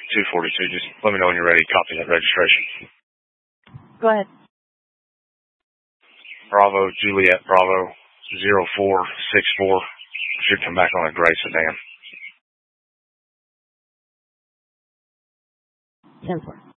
242. Just let me know when you're ready. Copy that registration. Go ahead. Bravo, Juliet, Bravo, 0464. Should come back on a gray sedan. 10-4.